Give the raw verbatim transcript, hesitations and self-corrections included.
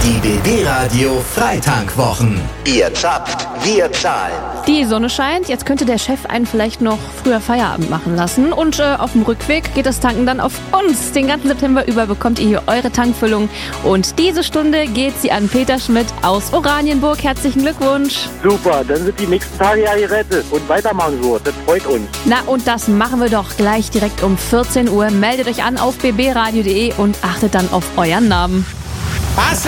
Die B B-Radio Freitankwochen. Ihr zappt, wir zahlen. Die Sonne scheint, jetzt könnte der Chef einen vielleicht noch früher Feierabend machen lassen. Und äh, auf dem Rückweg geht das Tanken dann auf uns. Den ganzen September über bekommt ihr hier eure Tankfüllung. Und diese Stunde geht sie an Peter Schmidt aus Oranienburg. Herzlichen Glückwunsch. Super, dann sind die nächsten Tage ja gerettet. Und weitermachen so, das freut uns. Na, und das machen wir doch gleich direkt um vierzehn Uhr. Meldet euch an auf b b radio punkt de und achtet dann auf euren Namen. Was?